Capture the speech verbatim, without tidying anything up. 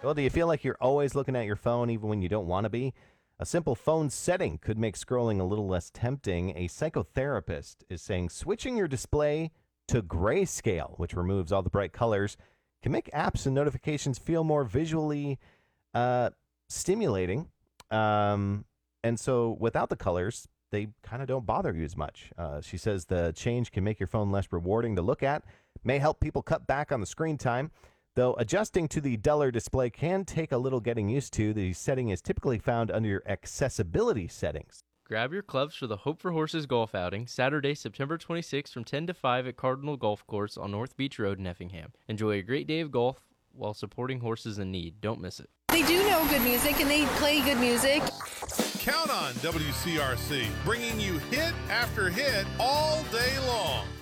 Well, do you feel like you're always looking at your phone even when you don't want to be? A simple phone setting could make scrolling a little less tempting. A psychotherapist is saying switching your display to grayscale, which removes all the bright colors, can make apps and notifications feel more visually uh, stimulating. Um, and so without the colors, they kind of don't bother you as much. Uh, she says the change can make your phone less rewarding to look at, may help people cut back on the screen time. Though adjusting to the duller display can take a little getting used to, the setting is typically found under your accessibility settings. Grab your clubs for the Hope for Horses golf outing, Saturday, September twenty-sixth from ten to five at Cardinal Golf Course on North Beach Road in Effingham. Enjoy a great day of golf while supporting horses in need. Don't miss it. They do know good music, and they play good music. Count on W C R C, bringing you hit after hit all day long.